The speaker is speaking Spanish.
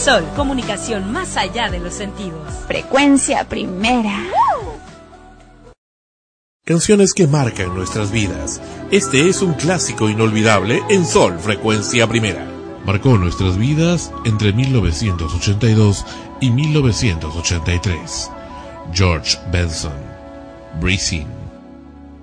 Sol, comunicación más allá de los sentidos. Frecuencia Primera. Canciones que marcan nuestras vidas. Este es un clásico inolvidable en Sol, Frecuencia Primera. Marcó nuestras vidas entre 1982 y 1983. George Benson, Breathing.